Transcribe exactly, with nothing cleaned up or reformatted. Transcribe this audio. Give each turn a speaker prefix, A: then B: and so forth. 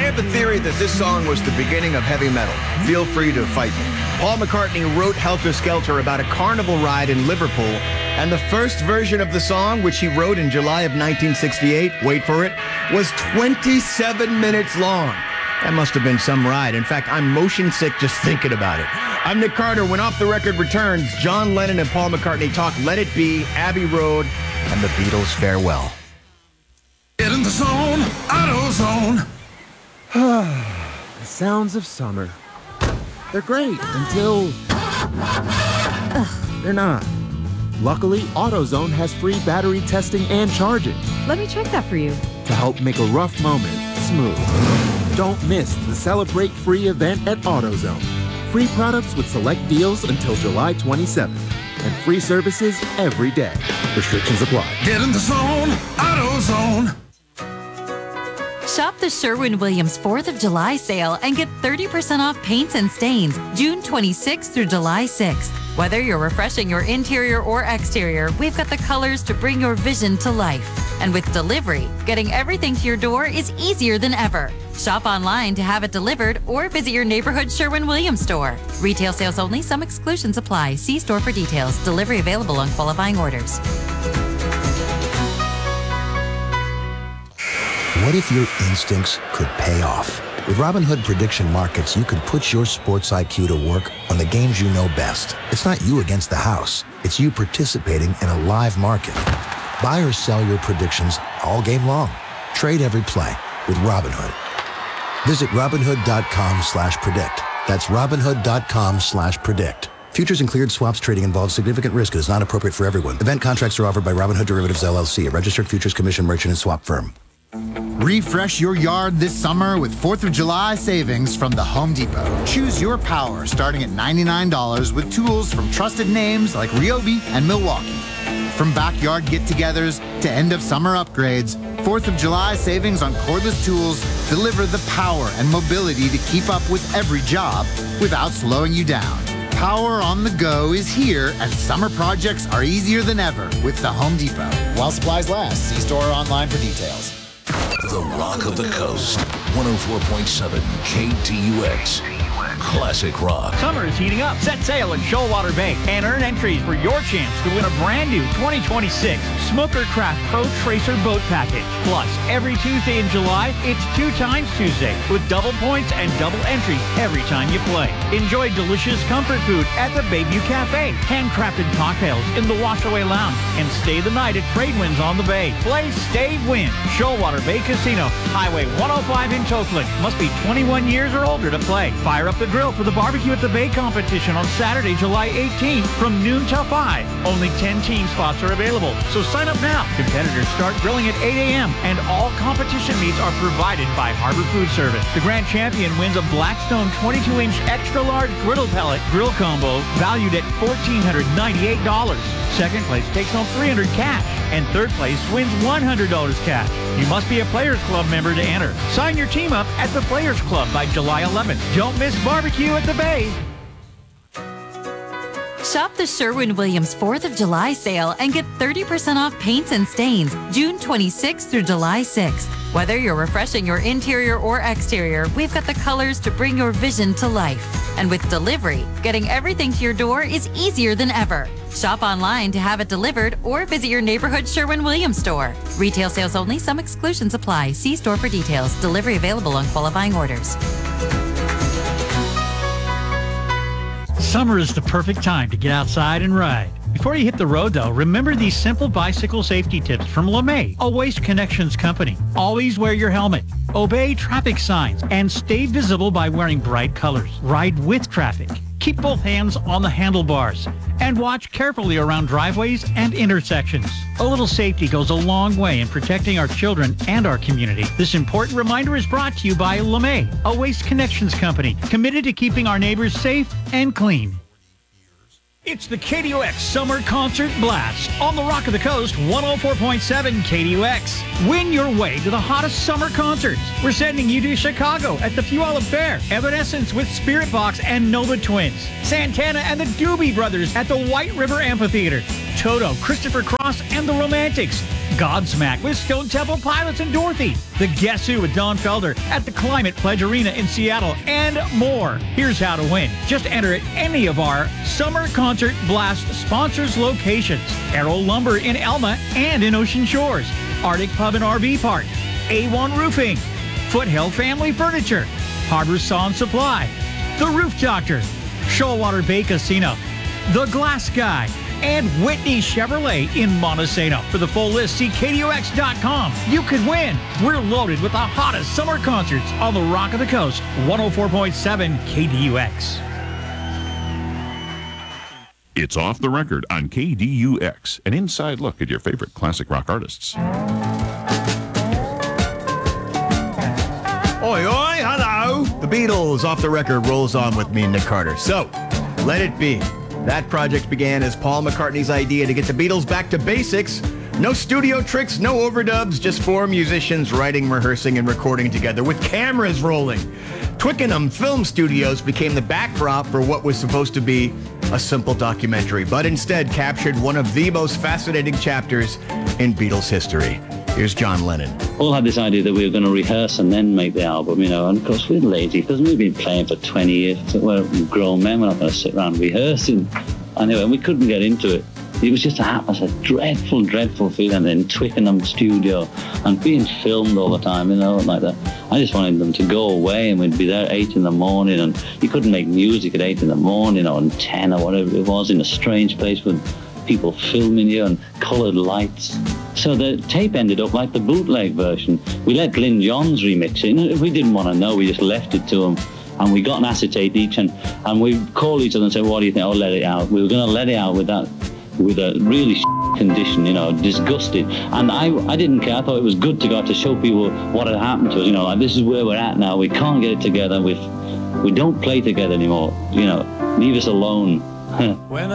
A: have the theory that this song was the beginning of heavy metal. Feel free to fight me. Paul McCartney wrote Helter Skelter about a carnival ride in Liverpool, and the first version of the song, which he wrote in July of nineteen sixty-eight, wait for it, was twenty-seven minutes long. That must have been some ride. In fact, I'm motion sick just thinking about it. I'm Nick Carter. When Off the Record returns, John Lennon and Paul McCartney talk Let It Be, Abbey Road, and the Beatles' Farewell.
B: Get in the zone, AutoZone.
C: The sounds of summer. They're great until... Ugh, they're not. Luckily, AutoZone has free battery testing and charging
D: Let me check that for you.
C: to help make a rough moment smooth. Don't miss the Celebrate Free event at AutoZone. Free products with select deals until July twenty-seventh. And free services every day. Restrictions apply.
B: Get in the zone, AutoZone.
E: Shop the Sherwin-Williams fourth of July sale and get thirty percent off paints and stains June twenty-sixth through July sixth. Whether you're refreshing your interior or exterior, we've got the colors to bring your vision to life. And with delivery, getting everything to your door is easier than ever. Shop online to have it delivered or visit your neighborhood Sherwin-Williams store. Retail sales only. Some exclusions apply. See store for details. Delivery available on qualifying orders.
F: What if your instincts could pay off? With Robinhood Prediction Markets, you could put your sports I Q to work on the games you know best. It's not you against the house. It's you participating in a live market. Buy or sell your predictions all game long. Trade every play with Robinhood. Visit Robinhood.com slash predict. That's Robinhood.com slash predict. Futures and cleared swaps trading involves significant risk and is not appropriate for everyone. Event contracts are offered by Robinhood Derivatives, L L C, a registered futures commission merchant and swap firm.
G: Refresh your yard this summer with fourth of July savings from the Home Depot. Choose your power starting at ninety-nine dollars with tools from trusted names like Ryobi and Milwaukee. From backyard get-togethers to end-of-summer upgrades, fourth of July savings on cordless tools deliver the power and mobility to keep up with every job without slowing you down. Power on the go is here, and summer projects are easier than ever with the Home Depot. While supplies last, see store or online for details.
H: The Rock of the Coast, one oh four point seven K T U X. Classic rock.
I: Summer is heating up. Set sail in Shoalwater Bay and earn entries for your chance to win a brand new twenty twenty-six Smoker Craft Pro Tracer boat package. Plus, every Tuesday in July, it's two times Tuesday with double points and double entries every time you play. Enjoy delicious comfort food at the Bayview Cafe, handcrafted cocktails in the Washaway Lounge, and stay the night at Tradewinds on the Bay. Play, stay, win. Shoalwater Bay Casino, Highway one oh five in Oakland. Must be twenty-one years or older to play. Fire up the grill for the Barbecue at the Bay competition on Saturday, July eighteenth from noon till five. Only ten team spots are available, so sign up now. Competitors start grilling at eight a.m. and all competition meats are provided by Harbor Food Service. The grand champion wins a Blackstone twenty-two inch extra large griddle pellet grill combo valued at one thousand four hundred ninety-eight dollars. Second place takes home three hundred dollars cash, and third place wins one hundred dollars cash. You must be a Players Club member to enter. Sign your team up at the Players Club by July eleventh. Don't miss Barbecue at the Bay.
E: Shop the Sherwin-Williams fourth of July sale and get thirty percent off paints and stains June twenty-sixth through July sixth. Whether you're refreshing your interior or exterior, we've got the colors to bring your vision to life. And with delivery, getting everything to your door is easier than ever. Shop online to have it delivered or visit your neighborhood Sherwin-Williams store. Retail sales only. Some exclusions apply. See store for details. Delivery available on qualifying orders.
I: Summer is the perfect time to get outside and ride. Before you hit the road, though, remember these simple bicycle safety tips from LeMay, a Waste Connections company. Always wear your helmet, obey traffic signs, and stay visible by wearing bright colors. Ride with traffic. Keep both hands on the handlebars and watch carefully around driveways and intersections. A little safety goes a long way in protecting our children and our community. This important reminder is brought to you by LeMay, a Waste Connections company committed to keeping our neighbors safe and clean. It's the K D U X Summer Concert Blast on the Rock of the Coast, one oh four point seven K D U X. Win your way to the hottest summer concerts. We're sending you to Chicago at the Puyallup Fair, Evanescence with Spirit Box and Nova Twins, Santana and the Doobie Brothers at the White River Amphitheater, Toto, Christopher Cross and the Romantics, Godsmack with Stone Temple Pilots and Dorothy. The Guess Who with Don Felder at the Climate Pledge Arena in Seattle, and more. Here's how to win. Just enter at any of our Summer Concert Blast sponsors locations. Arrow Lumber in Elma and in Ocean Shores. Arctic Pub and R V Park. A one Roofing. Foothill Family Furniture. Harbor Saw and Supply. The Roof Doctor. Shoalwater Bay Casino. The Glass Guy. And Whitney Chevrolet in Montesano. For the full list, see K D U X dot com. You could win. We're loaded with the hottest summer concerts on the Rock of the Coast. one oh four point seven K D U X.
D: It's Off the Record on K D U X, an inside look at your favorite classic rock artists.
A: Oi, oi, hello. The Beatles Off the Record rolls on with me, Nick Carter. So, Let It Be. That project began as Paul McCartney's idea to get the Beatles back to basics. No studio tricks, no overdubs, just four musicians writing, rehearsing, and recording together with cameras rolling. Twickenham Film Studios became the backdrop for what was supposed to be a simple documentary, but instead captured one of the most fascinating chapters in Beatles history. Here's John Lennon.
J: All had this idea that we were going to rehearse and then make the album, you know, and of course we're lazy because we've been playing for twenty years. So we're grown men, we're not going to sit around rehearsing. Anyway, we couldn't get into it. It was just a, a dreadful, dreadful feeling in Twickenham studio and being filmed all the time, you know, like that. I just wanted them to go away and we'd be there at eight in the morning and you couldn't make music at eight in the morning or ten or whatever it was in a strange place with people filming you and coloured lights. So the tape ended up like the bootleg version. We let Glyn Johns remix it. If we didn't want to know, we just left it to him. And we got an acetate each and, and we called each other and said, what do you think? Oh, let it out. We were going to let it out with that, with a really sh- condition, you know, disgusted. And I I didn't care. I thought it was good to go out to show people what had happened to us. You know, like this is where we're at now. We can't get it together. We we don't play together anymore. You know, leave us alone. When